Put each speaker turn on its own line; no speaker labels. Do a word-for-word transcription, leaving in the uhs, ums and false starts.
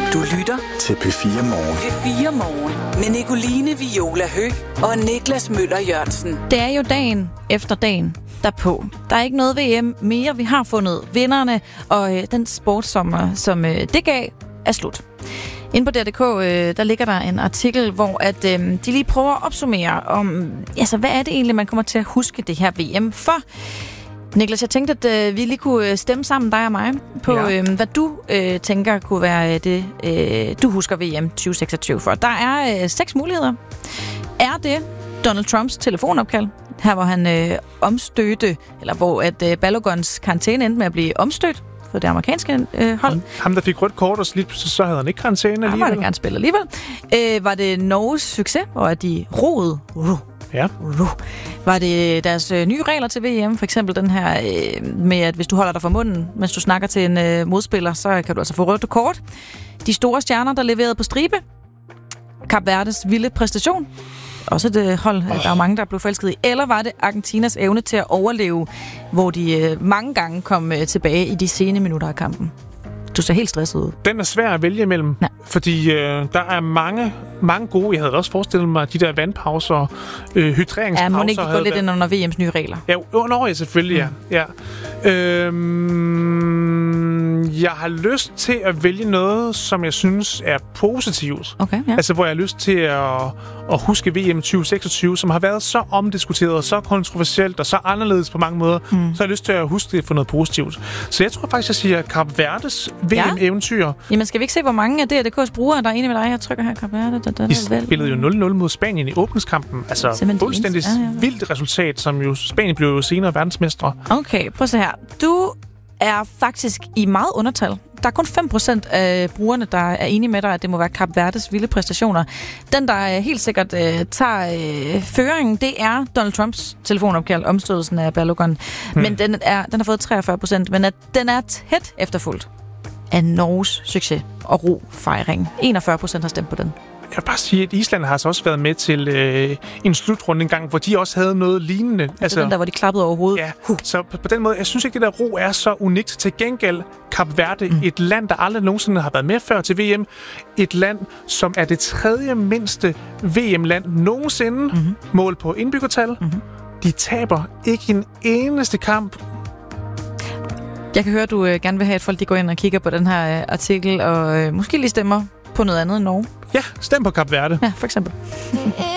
Du lytter
til P fire Morgen.
P fire Morgen med Nicoline Viola Høgh og Niklas Møller Jørgensen.
Det er jo dagen efter dagen derpå. Der er ikke noget V M mere. Vi har fundet vinderne, og øh, den sportssommer, som øh, det gav, er slut. Inde på D R punktum D K, øh, der ligger der en artikel, hvor at, øh, de lige prøver at opsummere om, altså, hvad er det egentlig, man kommer til at huske det her V M for? Niklas, jeg tænkte, at øh, vi lige kunne stemme sammen, dig og mig, på ja. øh, hvad du øh, tænker kunne være det, øh, du husker V M tyve seksogtyve for. Der er øh, seks muligheder. Er det Donald Trumps telefonopkald, her hvor han øh, omstødte, eller hvor at øh, Balogons karantæne endte med at blive omstødt for det amerikanske øh, hold.
Ham, der fik rødt kort, og lige så havde han ikke karantæne alligevel.
Han var det gerne spille alligevel. Øh, var det Norges succes, hvor de roede? Uh.
Ja.
Uh. Var det deres øh, nye regler til V M? For eksempel den her øh, med, at hvis du holder dig for munden, mens du snakker til en øh, modspiller, så kan du altså få rødt kort. De store stjerner, der leverede på stribe. Kap Verdes vilde præstation. Også det hold, oh. der er mange, der blev forelsket i. Eller var det Argentinas evne til at overleve, hvor de øh, mange gange kom øh, tilbage i de sene minutter af kampen? Du ser helt stresset ud.
Den er svær at vælge imellem, ja. fordi øh, der er mange, mange gode. Jeg havde også forestillet mig, de der vandpauser, øh, hydreringspauser.
Ja, må ikke gå lidt ind under V M's nye regler?
Ja, under jeg selvfølgelig, mm. ja. ja. Øhm, jeg har lyst til at vælge noget, som jeg synes er positivt.
Okay, ja.
Altså, hvor jeg har lyst til at, at huske V M tyve seksogtyve, som har været så omdiskuteret, så kontroversielt og så anderledes på mange måder. Mm. Så har jeg lyst til at huske det for noget positivt. Så jeg tror faktisk, jeg siger Kap Verdes V M-eventyr.
Ja. Jamen, skal vi ikke se, hvor mange af D R punktum D K's brugere, der er enige med dig? Jeg trykker her, Kap Verde. Da, da,
de spillede jo nul nul mod Spanien i åbningskampen. Altså, fuldstændig ja, ja. vildt resultat, som jo Spanien blev jo senere verdensmestre.
Okay, prøv at se her. Du er faktisk i meget undertal. Der er kun fem procent af brugerne, der er enige med dig, at det må være Kap Verdes vilde præstationer. Den, der helt sikkert øh, tager øh, føringen, det er Donald Trumps telefonopkald, omstødelsen af Balogun. Hmm. Men den, er, den har fået treogfyrre procent, men at den er tæt efterfulgt af Norges succes og ro-fejring. enogfyrre procent har stemt på den.
Jeg vil bare sige, at Island har altså også været med til øh, en slutrunde engang, hvor de også havde noget lignende.
Altså, altså den der, hvor de klappede over hovedet.
Ja, huh. Så på, på den måde, jeg synes ikke, det der ro er så unikt. Til gengæld, Kap Verde, mm. et land, der aldrig nogensinde har været med før til V M. Et land, som er det tredje mindste V M-land nogensinde, mm-hmm. målt på indbyggertal. Mm-hmm. De taber ikke en eneste kamp.
Jeg kan høre, at du øh, gerne vil have, at folk de går ind og kigger på den her øh, artikel, og øh, måske lige stemmer på noget andet end Norge.
Ja, stem på Kap Verde.
Ja, for eksempel.